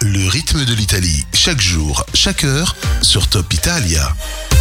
Le rythme de l'Italie, chaque jour, chaque heure, sur Top Italia.